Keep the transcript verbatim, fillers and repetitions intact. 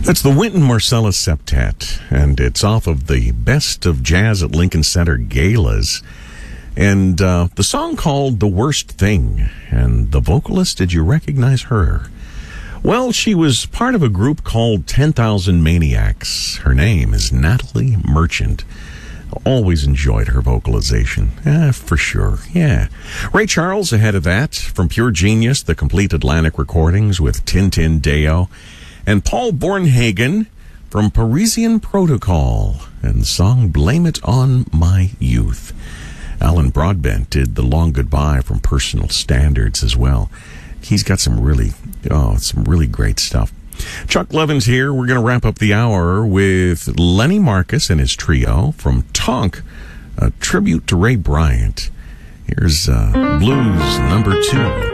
That's the Wynton Marsalis Septet, and it's off of the Best of Jazz at Lincoln Center Galas. And uh, the song called The Worst Thing. And the vocalist, did you recognize her? Well, she was part of a group called ten thousand Maniacs. Her name is Natalie Merchant. Always enjoyed her vocalization. Eh, for sure, yeah. Ray Charles ahead of that, from Pure Genius, the complete Atlantic recordings with Tintin Deo. And Paul Bornhagen from Parisian Protocol and the song Blame It on My Youth. Alan Broadbent did The Long Goodbye from Personal Standards as well. He's got some really, oh, some really great stuff. Chuck Levins here. We're going to wrap up the hour with Lenny Marcus and his trio from Tonk, a tribute to Ray Bryant. Here's uh, Blues number two.